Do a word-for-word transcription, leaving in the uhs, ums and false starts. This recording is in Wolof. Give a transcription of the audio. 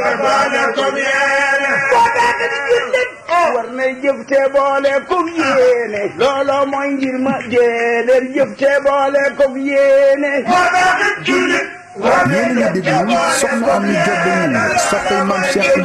boole ko yéene boo tax di jullit war na jëf te boole ko yéene looloo mooy ngir ma jéeleen jëf te boole ko yéene boo tax di jullit yéen a ngi déglu soxna Ami Diop Ñing soppay Maam Cheikh